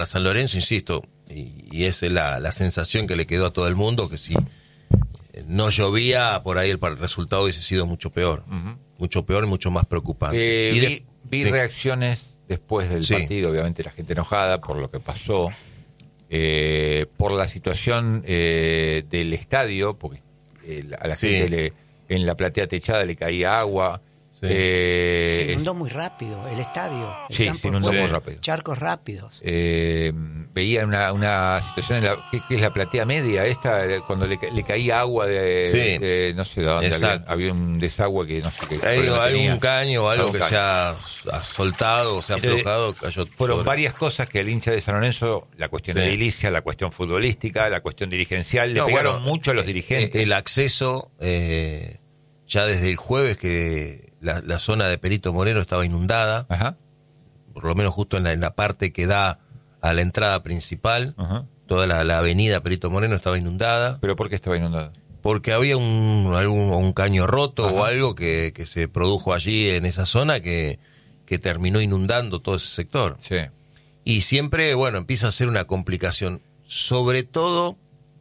San Lorenzo, insisto, y esa es la sensación que le quedó a todo el mundo, que si no llovía, por ahí el resultado hubiese sido mucho peor. Mucho peor y mucho más preocupante. Vi reacciones después del partido, obviamente la gente enojada por lo que pasó, por la situación del estadio, porque a la gente en la platea techada le caía agua. Se inundó muy rápido el estadio. Se inundó muy rápido. Charcos rápidos. Veía una situación que es la platea media, cuando le caía agua de no sé de dónde, había un desagüe que no sé qué. Hay un caño o algo que se ha soltado o se ha aflojado. Fueron varias cosas que el hincha de San Lorenzo, la cuestión edilicia, la cuestión futbolística, la cuestión dirigencial, le pegaron mucho a los dirigentes. El acceso, ya desde el jueves que la zona de Perito Moreno estaba inundada, por lo menos justo en la parte que da a la entrada principal, toda la avenida Perito Moreno estaba inundada. ¿Pero por qué estaba inundada? Porque había un caño roto o algo que se produjo allí en esa zona que terminó inundando todo ese sector. Sí. Y siempre, empieza a ser una complicación, sobre todo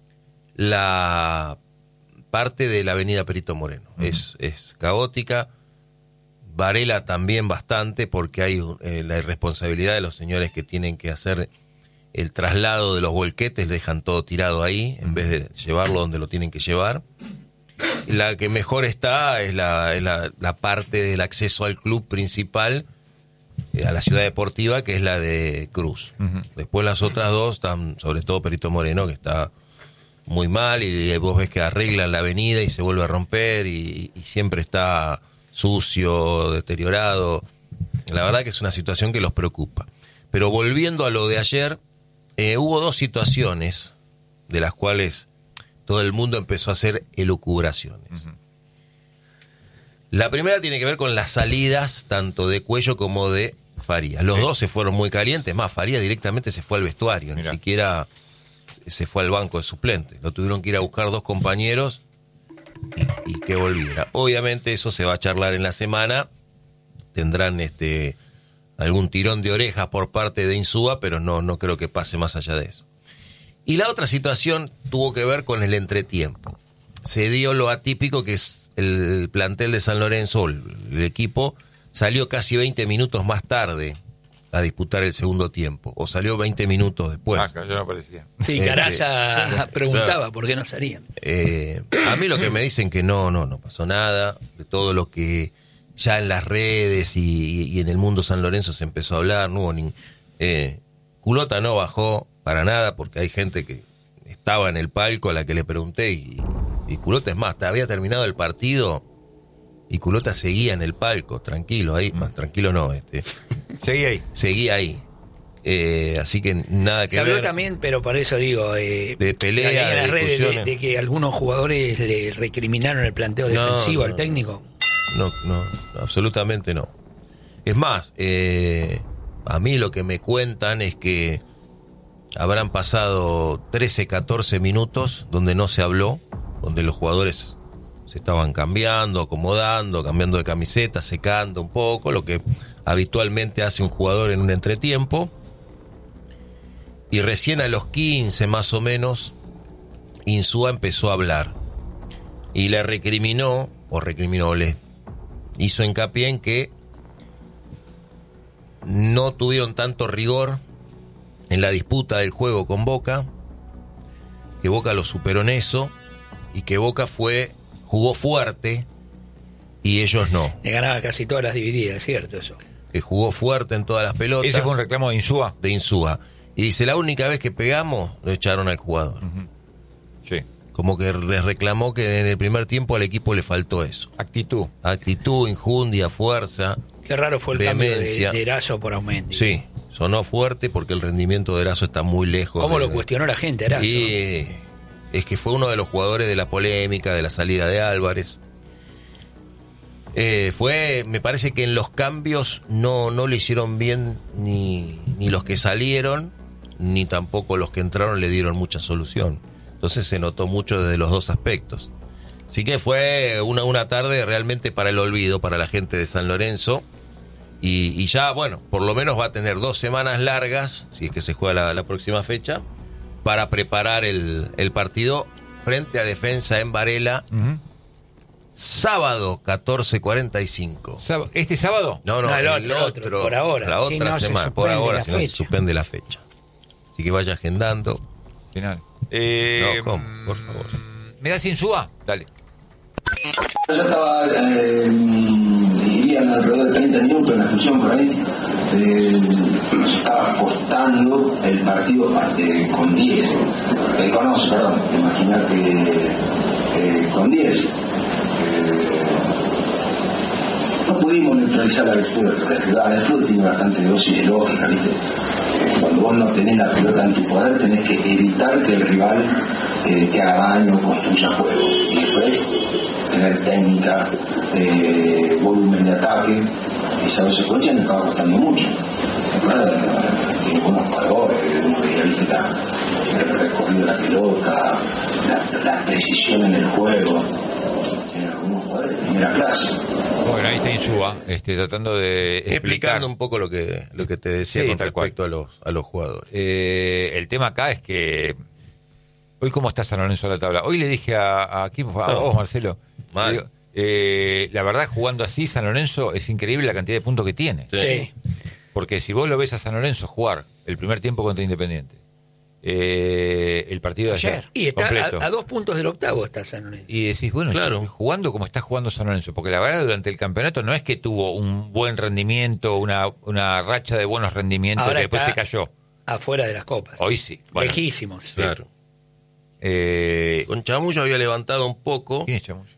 la parte de la avenida Perito Moreno. Es caótica. Varela también bastante, porque hay la irresponsabilidad de los señores que tienen que hacer el traslado de los volquetes, dejan todo tirado ahí, en vez de llevarlo donde lo tienen que llevar. La que mejor está es la parte del acceso al club principal, a la ciudad deportiva, que es la de Cruz. Después las otras dos están, sobre todo Perito Moreno, que está muy mal, y vos ves que arreglan la avenida y se vuelve a romper, y siempre está sucio, deteriorado. La verdad que es una situación que los preocupa. Pero volviendo a lo de ayer, hubo dos situaciones de las cuales todo el mundo empezó a hacer elucubraciones. La primera tiene que ver con las salidas tanto de Cuello como de Farías. Los dos se fueron muy calientes, más Farías directamente se fue al vestuario, ni siquiera se fue al banco de suplentes. Lo tuvieron que ir a buscar dos compañeros y que volviera. Obviamente eso se va a charlar en la semana, tendrán algún tirón de orejas por parte de Insúa, pero no creo que pase más allá de eso. Y la otra situación tuvo que ver con el entretiempo. Se dio lo atípico que es el plantel de San Lorenzo, el equipo salió casi 20 minutos más tarde a disputar el segundo tiempo, o salió 20 minutos después. Yo no aparecía. Sí, Caraza preguntaba por qué no salían. A mí lo que me dicen que no pasó nada, de todo lo que ya en las redes y en el mundo San Lorenzo se empezó a hablar, no hubo Culota no bajó para nada, porque hay gente que estaba en el palco a la que le pregunté, y Culota, es más, había terminado el partido y Culota seguía en el palco, tranquilo, ahí, más tranquilo no, seguía ahí. Así que nada que ver. Se habló también, pero por eso digo, de pelea, en las de redes de que algunos jugadores le recriminaron el planteo defensivo al técnico. No, absolutamente no. Es más, a mí lo que me cuentan es que habrán pasado 13, 14 minutos donde no se habló, donde los jugadores se estaban cambiando, acomodando, cambiando de camiseta, secando un poco, lo que habitualmente hace un jugador en un entretiempo. Y recién a los 15 más o menos, Insúa empezó a hablar. Y le le hizo hincapié en que no tuvieron tanto rigor en la disputa del juego con Boca, que Boca lo superó en eso, y que Boca jugó fuerte y ellos no. Le ganaba casi todas las divididas, es cierto eso. Que jugó fuerte en todas las pelotas. ¿Ese fue un reclamo de Insúa? De Insúa. Y dice, la única vez que pegamos, lo echaron al jugador. Sí. Como que les reclamó que en el primer tiempo al equipo le faltó eso. Actitud, injundia, fuerza. Qué raro fue el vehemencia. Cambio de Erazo por Aumendi. Sí, sonó fuerte porque el rendimiento de Erazo está muy lejos. ¿Cómo lo cuestionó la gente, Erazo? Y es que fue uno de los jugadores de la polémica, de la salida de Álvarez. Me parece que en los cambios no lo hicieron bien ni los que salieron, ni tampoco los que entraron le dieron mucha solución. Entonces se notó mucho desde los dos aspectos. Así que fue una tarde realmente para el olvido, para la gente de San Lorenzo. Y ya, bueno, por lo menos va a tener 2 semanas largas, si es que se juega la próxima fecha, para preparar el partido frente a Defensa en Varela. Sábado 14:45. ¿Este sábado? No, el otro. Por ahora. La otra semana, por ahora, si no se suspende la fecha. Así que vaya agendando. Final. No, ¿cómo? Por favor. ¿Me das Insúa? Dale. Yo estaba, dirían alrededor de 30 minutos en la excursión por ahí. Nos estaba costando el partido con 10. Imagínate con 10. No pudimos neutralizar la lectura del rival. El fútbol tiene bastante dosis de lógica, ¿viste? Cuando vos no tenés la pelota en tu poder, tenés que evitar que el rival te haga daño, construya juego. Y después tener técnica, volumen de ataque. Esa consecuencia me estaba costando mucho. Tiene buenos jugadores, uno veía el recorrido de la pelota, la precisión en el juego. Tiene algunos jugadores de primera clase. Bueno, ahí está Insúa, tratando de explicando un poco lo que te decía, sí, con respecto a los jugadores. El tema acá es que hoy, ¿cómo está San Lorenzo a la tabla? Hoy le dije a vos, Marcelo, digo, la verdad, jugando así San Lorenzo, es increíble la cantidad de puntos que tiene. Sí. Porque si vos lo ves a San Lorenzo jugar el primer tiempo contra Independiente, el partido de ayer y está completo, a 2 puntos del octavo está San Lorenzo. y decís, bueno, claro, jugando como está jugando San Lorenzo, porque la verdad durante el campeonato no es que tuvo un buen rendimiento, una racha de buenos rendimientos. Ahora que después se cayó afuera de las copas. Hoy sí, bueno, lejísimos. Claro. Con Chamullo había levantado un poco. ¿Quién es Chamullo?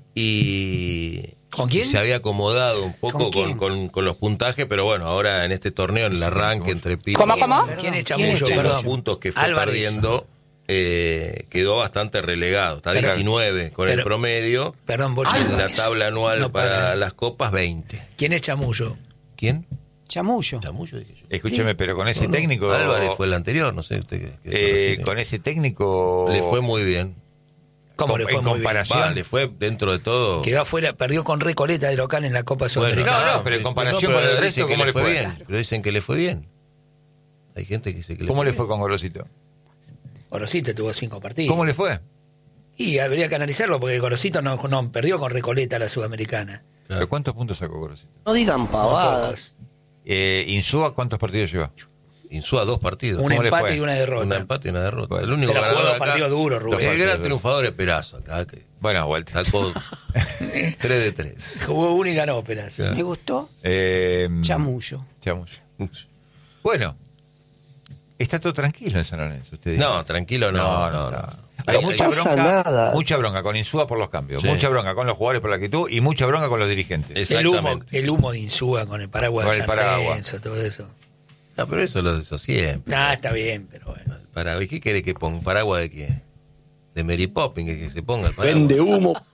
Y ¿con quién? Se había acomodado un poco con los puntajes, pero bueno, ahora en este torneo, en el arranque entre Pino, ¿Cómo? ¿Quién es Chamullo? Los puntos que fue Álvarez. Perdiendo, quedó bastante relegado. Está 19 con el promedio. Perdón, en la tabla anual para las copas, 20. ¿Quién es Chamullo? ¿Quién? Chamullo. Chamullo, dije yo. Escúcheme, pero con ese técnico... Álvarez fue el anterior, no sé usted qué con ese técnico... le fue muy bien. ¿Cómo le fue en muy comparación? Bien? Le fue dentro de todo. Quedó afuera, perdió con Recoleta de local en la Copa Sudamericana. Bueno, no, pero en comparación con el resto, ¿cómo le fue bien? Claro. Pero dicen que le fue bien. Hay gente que dice que le ¿Cómo fue le fue bien. con Gorosito? Gorosito tuvo 5 partidos. ¿Cómo le fue? Y habría que analizarlo porque Gorosito no perdió con Recoleta la Sudamericana. Claro. ¿Pero cuántos puntos sacó Gorosito? No digan pavadas. Insúa, ¿cuántos partidos lleva? Insúa 2 partidos. Un empate y una derrota. Un empate y una derrota. Bueno, el único pero ganador jugó 2 acá, partidos duros, Rubén. el gran triunfador es Perazo acá, que Bueno, vuelta. sacó 3 de 3. Jugó uno y ganó, Peraz. Claro. Me gustó. Chamullo. Chamullo. Bueno, está todo tranquilo en San Lorenzo, usted dice. No, tranquilo no. Hay No pasa nada. mucha bronca con Insúa por los cambios, Sí. mucha bronca con los jugadores por la actitud y mucha bronca con los dirigentes. Exactamente. El humo de Insúa con el paraguas Con de el San paraguas. Lorenzo, todo eso. No, pero eso lo hizo siempre. Está bien, pero bueno. ¿Qué quiere que ponga? ¿Un paraguas de quién? De Mary Poppins, que se ponga el paraguas. Vende humo.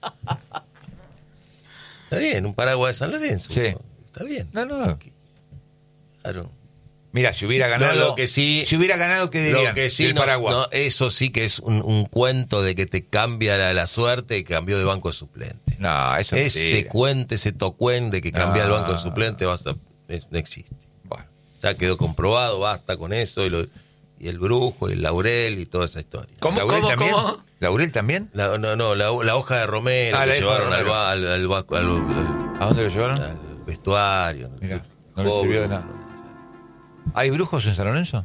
Está bien, un paraguas de San Lorenzo. Sí. Está bien. No. Claro. Mira, si hubiera ganado, No, lo que sí, si hubiera ganado, ¿qué dirían? Lo que sí, del paraguas. eso sí que es un cuento de que te cambia la suerte y cambió de banco de suplente. No, eso es Ese mentira. cuento, ese tocuen de que cambia el banco de suplente no existe. Bueno, Ya quedó comprobado, basta con eso. Y el brujo, y el laurel y toda esa historia. ¿Laurel también? ¿Laurel también? La hoja de romero Ah, que la llevaron hoja de ¿A dónde lo llevaron? al vestuario. Mira, no le sirvió de nada. ¿Hay brujos en San Lorenzo?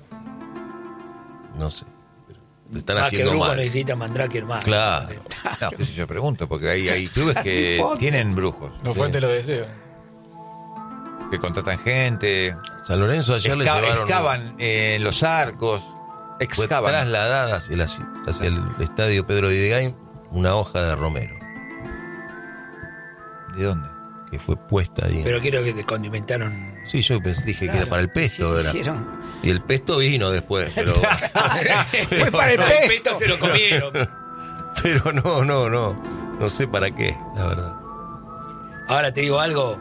No sé. Pero lo están Que haciendo Brujo mal. necesita Mandrake más. Claro. No, qué sé yo, pregunto, porque hay clubes que tienen brujos. Los fuentes lo desean. Que contratan gente, San Lorenzo ayer le llevaron... excavan en los arcos, Fue excavan. trasladada hacia el estadio Pedro Videgain una hoja de romero ¿De dónde? que fue puesta ahí. Pero quiero que te condimentaron. Sí, yo dije que era para el pesto, ¿verdad? Y el pesto vino después, pero... Fue para el pesto. Se lo comieron. Pero no sé para qué, la verdad. Ahora te digo algo.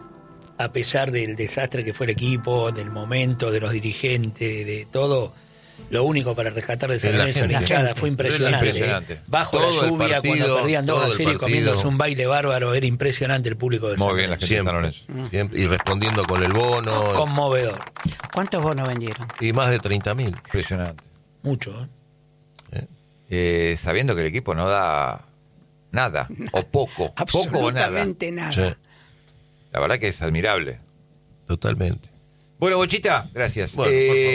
A pesar del desastre que fue el equipo, del momento, de los dirigentes, de todo, lo único para rescatar de San La Lorenzo, la gente. hinchada, fue impresionante. Impresionante. Bajo Todo la el lluvia, partido, cuando perdían todo 2-0 y el partido. comiéndose un baile bárbaro, era impresionante el público de San Muy bien, la Lorenzo. gente de San Lorenzo. Siempre, y respondiendo con el bono. Conmovedor. ¿Cuántos bonos vendieron? Y más de 30.000. Impresionante. Mucho, Sabiendo que el equipo no da nada, o poco o nada. Absolutamente nada. Sí, La verdad que es admirable. totalmente. Bueno, Bochita, gracias. Bueno,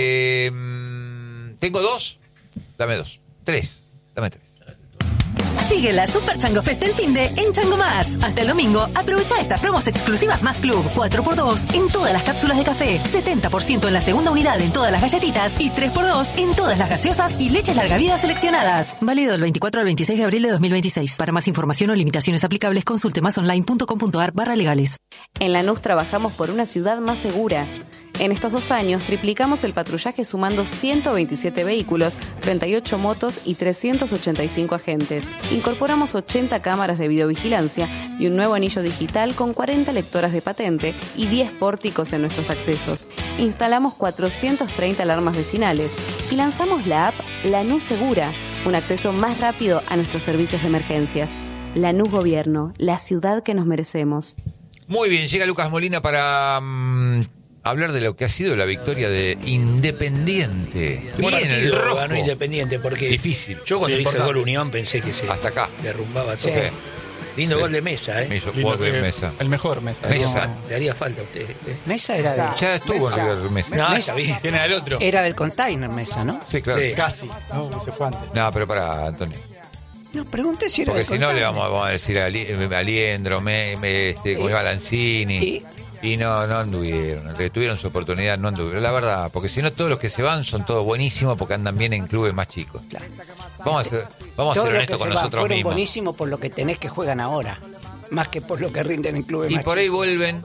¿Tengo 2? Dame 2. 3. Dame 3. Sigue la Super Chango Fest del finde en Chango Más. Hasta el domingo, aprovecha estas promos exclusivas Más Club, 4x2 en todas las cápsulas de café, 70% en la segunda unidad en todas las galletitas y 3x2 en todas las gaseosas y leches larga vida seleccionadas. Válido del 24 al 26 de abril de 2026. Para más información o limitaciones aplicables, consulte masonline.com.ar/legales. En Lanús trabajamos por una ciudad más segura. En estos 2 años triplicamos el patrullaje sumando 127 vehículos, 38 motos y 385 agentes. Incorporamos 80 cámaras de videovigilancia y un nuevo anillo digital con 40 lectoras de patente y 10 pórticos en nuestros accesos. Instalamos 430 alarmas vecinales y lanzamos la app Lanús Segura, un acceso más rápido a nuestros servicios de emergencias. Lanús Gobierno, la ciudad que nos merecemos. Muy bien, llega Lucas Molina para hablar de lo que ha sido la victoria de Independiente. Bien, Bien, el rojo. ganó Independiente porque Difícil. yo cuando Sí, hice el importante. gol Unión pensé que se Hasta acá. derrumbaba todo. Sí. Lindo Sí. gol de Mesa, Me hizo Lindo, gol de Mesa. El mejor Mesa. Mesa. Le haría falta a usted. Mesa era de, Ya estuvo en River Mesa. No, Mesa. está bien. Tiene al otro. era del container Mesa, ¿no? Sí, claro. Sí. Casi. No, se fue antes. No, pero para Antonio. No, pregunté si era Porque del si no le container. vamos a decir a Aliendro, como iba Lanzini. Y no anduvieron. Que tuvieron su oportunidad, no anduvieron. La verdad, porque si no, todos los que se van son todos buenísimos porque andan bien en clubes más chicos. Claro. Vamos a ser Todos los honestos que con se van nosotros fueron mismos. buenísimos por lo que tenés que juegan ahora, más que por lo que rinden en clubes Y más por ahí chicos. vuelven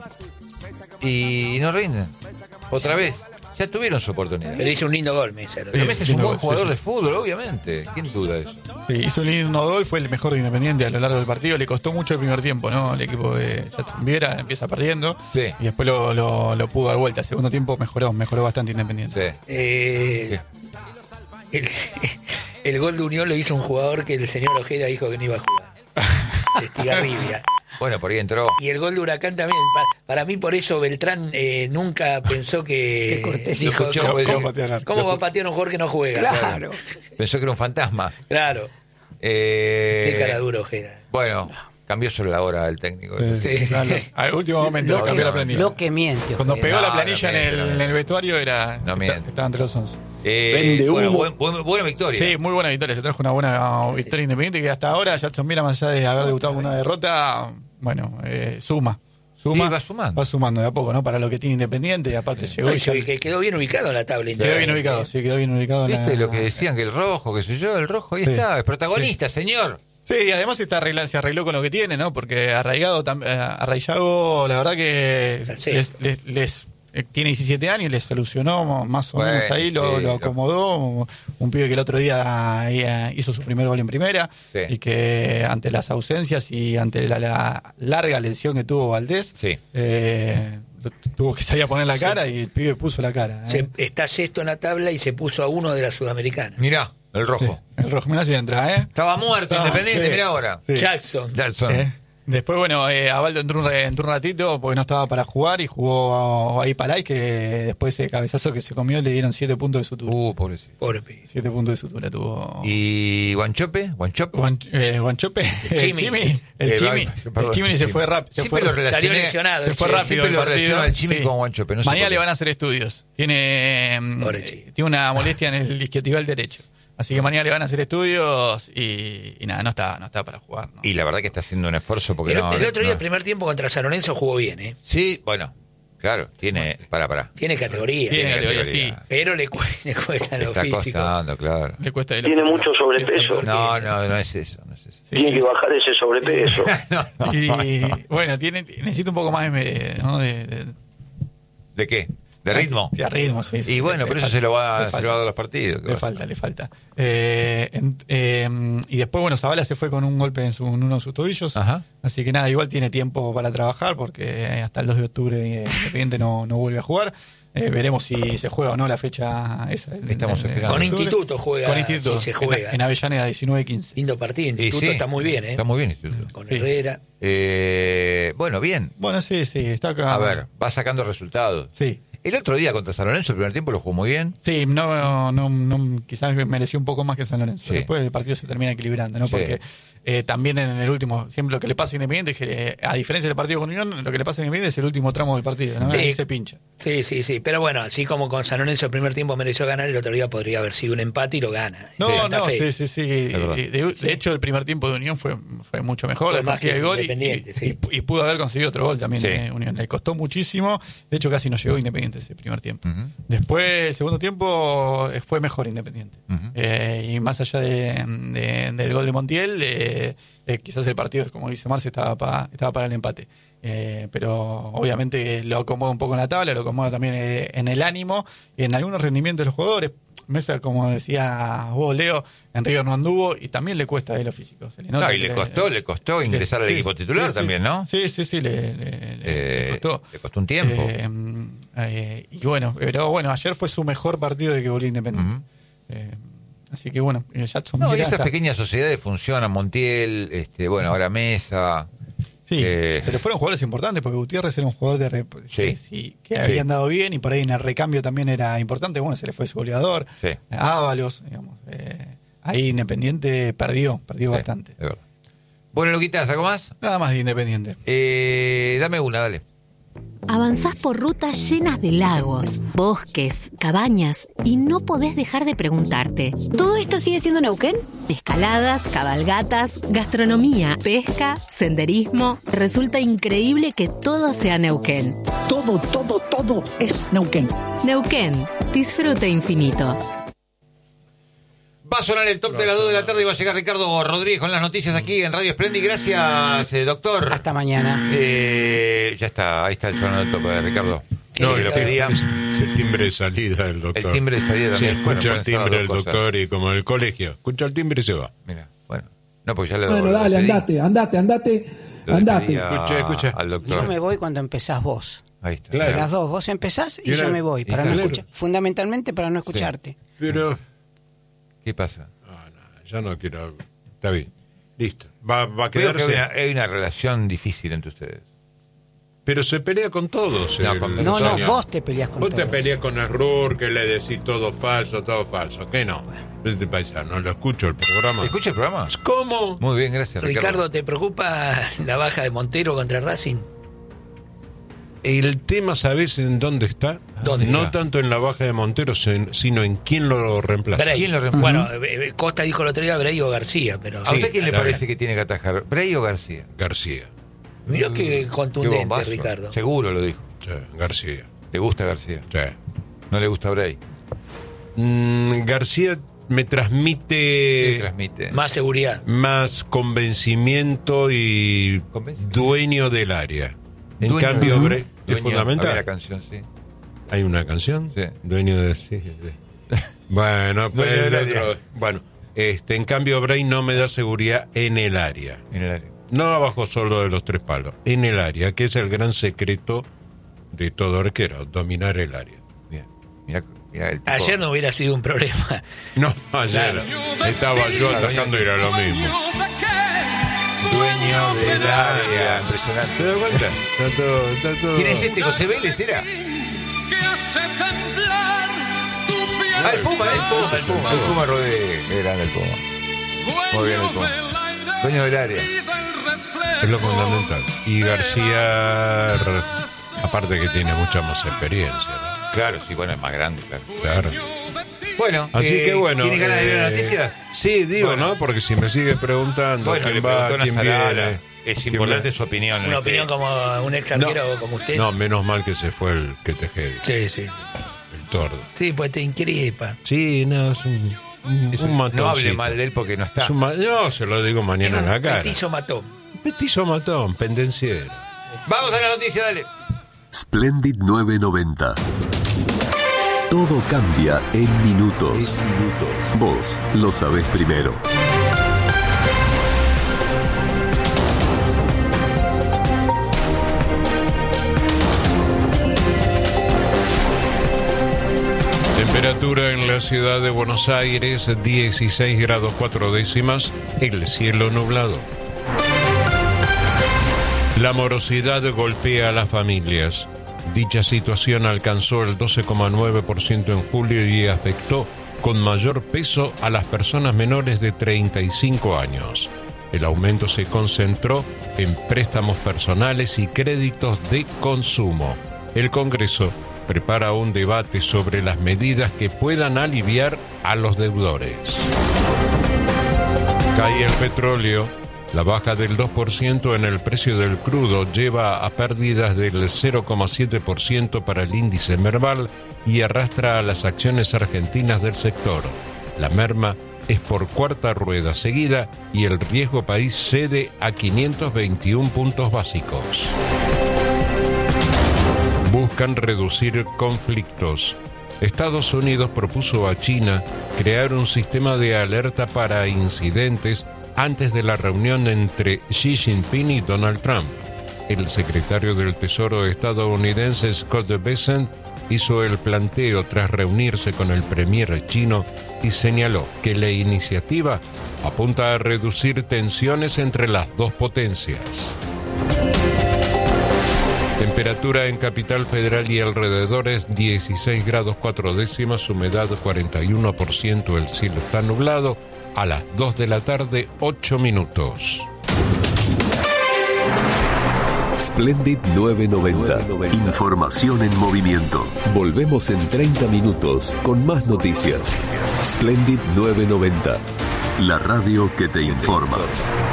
y no rinden. Otra vez. Ya tuvieron su oportunidad. Pero hizo un lindo gol Mesa. Pero Messi es un lindo buen gol, jugador sí, de sí. fútbol, obviamente. ¿Quién duda de eso? Sí, hizo un lindo gol, fue el mejor de Independiente a lo largo del partido. Le costó mucho el primer tiempo, ¿no? El equipo de Jackson Viera empieza perdiendo. Sí. Y después lo pudo dar vuelta. El segundo tiempo mejoró bastante Independiente. Sí. El gol de Unión lo hizo un jugador que el señor Ojeda dijo que no iba a jugar. Estigarribia. Bueno, por ahí entró. Y el gol de Huracán también. Para mí, por eso Beltrán nunca pensó que. Qué cortesía. dijo, Escuchó, ¿cómo, pues, cómo- patear al arco. cómo va a patear un jugador que no juega? Claro. Pensó que era un fantasma. Claro. Qué cara dura Ojeda. Bueno, cambió sobre la hora el técnico. Sí, Sí. claro. Al último momento Lo cambió la que, planilla. lo que miente. Cuando Ojeda. pegó la No, planilla no miente, no en miente. el vestuario No miente. estaba entre los 11. Bueno, buena victoria. Sí, muy buena victoria. Se trajo una buena victoria Independiente que hasta ahora Jackson Viera, más allá de haber debutado con una derrota, bueno, suma. Sí, va sumando. Va sumando de a poco, ¿no? Para lo que tiene Independiente y aparte llegó No, y ya- que quedó bien ubicado en la tabla. quedó bien ubicado, sí, quedó bien ubicado. en ¿Viste la- lo que decían que el rojo, qué sé yo? El rojo ahí Sí. está, es protagonista, señor. Sí, y además se arregló con lo que tiene, ¿no? Porque Arraigado, la verdad que Sí. tiene 17 años, les solucionó más o Bueno, menos ahí, sí, lo acomodó. Un pibe que el otro día hizo su primer gol en primera Sí. y que ante las ausencias y ante la larga lesión que tuvo Valdés, Sí. tuvo que salir a poner la cara y el pibe puso la cara. Está sexto en la tabla y se puso a uno de la Sudamericana. Mirá, el Sí, rojo. el rojo, mirá si entra, ¿eh? Estaba muerto, Ah, Independiente, sí. mirá ahora. Sí. Jackson. Jackson. Después, bueno, Abaldo entró un ratito porque no estaba para jugar y jugó ahí Palay, que después de ese cabezazo que se comió le dieron 7 puntos de sutura. Pobrecito. Pobre pibe. 7 puntos de sutura tuvo. ¿Y Guanchope? ¿Guanchope? Guanchope, el Chimi. El perdón, Chimi se fue rápido. Siempre lo relacioné- Salió lesionado. Se fue Che. rápido Siempre el lo partido. relaciono al Chimi Sí. con Guanchope. No sé Mañana por qué. le van a hacer estudios. Tiene una molestia en el isquiotibial derecho. Así que mañana le van a hacer estudios y nada, no está para jugar. ¿no? Y la verdad que está haciendo un esfuerzo porque El no. otro día, no. el primer tiempo contra San Lorenzo jugó bien, ¿eh? Sí, bueno, claro, tiene. Para. Tiene categoría. Tiene categoría, categoría. sí. Pero le cuesta lo Está físico. costando, claro. Le cuesta de Tiene mucho sobrepeso. No es eso. Sí. Tiene que bajar ese sobrepeso. No. Y bueno, necesita un poco más ¿no? ¿De qué? ¿De ritmo? De ritmo, sí. Y bueno, pero eso se lo va a dar a los partidos. Le falta. Y después, bueno, Zavala se fue con un golpe en uno de sus tobillos. Ajá. Así que nada, igual tiene tiempo para trabajar porque hasta el 2 de octubre Independiente no vuelve a jugar. veremos si se juega o no la fecha esa. Estamos esperando. Con Instituto juega. Con Instituto. Si se juega. En Avellaneda, 19-15. Lindo partido. Instituto está muy bien, ¿eh? Está muy bien Instituto. Con Herrera. Bueno, bien. Bueno, sí, está acá. A ver, va sacando resultados. Sí. El otro día contra San Lorenzo, el primer tiempo lo jugó muy bien. Sí, no quizás mereció un poco más que San Lorenzo. Sí. Después el partido se termina equilibrando, ¿no? Sí. Porque también en el último, siempre lo que le pasa a Independiente es que, a diferencia del partido con Unión, lo que le pasa a Independiente es el último tramo del partido, ¿no? Sí. Ahí se pincha. Sí. Pero bueno, así como con San Lorenzo el primer tiempo mereció ganar, el otro día podría haber sido un empate y lo gana. No, sí. verdad. De hecho, el primer tiempo de Unión fue mucho mejor. Fue más que el gol Independiente, y pudo haber conseguido otro gol también. Sí. Unión le costó muchísimo. De hecho, casi no llegó Independiente ese primer tiempo. Uh-huh. Después, el segundo tiempo fue mejor Independiente. Uh-huh. Y más allá del gol de Montiel, quizás el partido, como dice Marce, estaba para el empate. Pero obviamente lo acomoda un poco en la tabla, lo acomoda también en el ánimo, en algunos rendimientos de los jugadores. Mesa, como decía vos, Leo, en River no anduvo y también le cuesta de lo físico. Se le nota Y le costó ingresar al equipo titular también, ¿no? Sí, le costó. Le costó un tiempo. Y bueno, pero bueno, ayer fue su mejor partido de que volvió Independiente. Así que bueno, Jackson. Y esas pequeñas sociedades funcionan, Montiel, bueno, ahora Mesa. Sí, pero fueron jugadores importantes porque Gutiérrez era un jugador que había andado bien y por ahí en el recambio también era importante. Bueno, se le fue su goleador, Ábalos, digamos. Ahí Independiente perdió bastante. Es verdad. Bueno, Luquitas, ¿algo más? Nada más de Independiente. Dame una, dale. Avanzás por rutas llenas de lagos, bosques, cabañas y no podés dejar de preguntarte: ¿todo esto sigue siendo Neuquén? Escaladas, cabalgatas, gastronomía, pesca, senderismo. Resulta increíble que todo sea Neuquén. Todo es Neuquén. Neuquén, disfrute infinito. Va a sonar el top de las 2 de la tarde y va a llegar Ricardo Rodríguez con las noticias aquí en Radio Splendid. Gracias, doctor. Hasta mañana. Ya está, ahí está el sonado del top de Ricardo. No, lo pedía. es el timbre de salida del doctor. El timbre de salida Sí, también. escucha el timbre del doctor y como en el colegio. Escucha el timbre y se va. Mira, bueno. No, porque ya le Bueno, dale, andate. Escucha. Al doctor. Yo me voy cuando empezás vos. Ahí está. Claro. Las dos, vos empezás y yo me voy, para no escuchar, fundamentalmente para no escucharte. Pero... ¿Qué pasa? No, ya no quiero... Está bien. Listo. Va a Creo quedarse... que hay una relación difícil entre ustedes. Pero se pelea con todos. No, vos te peleas con todos. todos. Vos te peleas con Error, que le decís todo falso. ¿Qué no? Este paisano, lo escucho el programa. ¿Escucha el programa? ¿Cómo? Muy bien, gracias, Ricardo, ¿te preocupa la baja de Montero contra Racing? El tema, ¿sabés en dónde está? ¿Dónde? No tanto en la baja de Montero, sino en quién lo reemplaza. Bray. ¿Quién lo reemplaza? Bueno, Costa dijo el otro día Bray o García, pero... ¿A usted quién le parece que tiene que atajar? ¿Bray o García? García. Mirá qué Qué contundente, bombazo. Ricardo. Seguro lo dijo. Sí, García. ¿Le gusta García? Sí. ¿No le gusta Bray? García me ¿Qué transmite transmite? Más seguridad. más convencimiento y dueño del área. En Dueño cambio, del- Bray es Dueño, fundamental. había la canción, sí. ¿Hay una canción? Sí. Dueño de... Sí. Bueno, Dueño del área. Bueno, en cambio, Bray no me da seguridad en el área. En el área. No abajo solo de los tres palos, en el área, que es el gran secreto de todo arquero, dominar el área. Bien. Mira el tipo. Ayer no hubiera sido un problema. No, ayer estaba yo atajando y era lo mismo. Dueño del área. Impresionante. ¿Te das cuenta? Está todo... ¿Quién es este? ¿José Vélez era? Ah, el Puma, el Puma Rodríguez. Qué grande el Puma. Muy bien el Puma. Dueño del área. Es lo fundamental. Y García, aparte que tiene mucha más experiencia, ¿no? Claro, sí, bueno, es más grande, Claro. Bueno, Así que bueno. ¿tiene ganas de ver las noticias? Sí, digo, Bueno. ¿no? Porque si me sigue preguntando Bueno, le quién va, preguntó quién Nazarala. viene. Es quién importante viene. su opinión. Una opinión como un ex arquero como usted. No, menos mal que se fue el que te jede, Sí. el tordo. Sí, pues te increpa. Sí, no, es un No matoncito. hable mal de él porque no está. Es no, se lo digo mañana en la cara. Petizo mató. Petizo matón, pendenciero. Vamos a la noticia, dale. Splendid 990. Todo cambia en minutos. Vos lo sabés primero. Temperatura en la ciudad de Buenos Aires, 16 grados 4 décimas, el cielo nublado. La morosidad golpea a las familias. Dicha situación alcanzó el 12,9% en julio y afectó con mayor peso a las personas menores de 35 años. El aumento se concentró en préstamos personales y créditos de consumo. El Congreso prepara un debate sobre las medidas que puedan aliviar a los deudores. Cae el petróleo. La baja del 2% en el precio del crudo lleva a pérdidas del 0,7% para el índice Merval y arrastra a las acciones argentinas del sector. La merma es por cuarta rueda seguida y el riesgo país cede a 521 puntos básicos. Buscan reducir conflictos. Estados Unidos propuso a China crear un sistema de alerta para incidentes antes de la reunión entre Xi Jinping y Donald Trump. El secretario del Tesoro estadounidense Scott Bessent hizo el planteo tras reunirse con el premier chino y señaló que la iniciativa apunta a reducir tensiones entre las dos potencias. Temperatura en Capital Federal y alrededores 16 grados 4 décimas, humedad 41%, el cielo está nublado. A las 2 de la tarde, 8 minutos. Splendid 990. Información en movimiento. Volvemos en 30 minutos con más noticias. Splendid 990. La radio que te informa.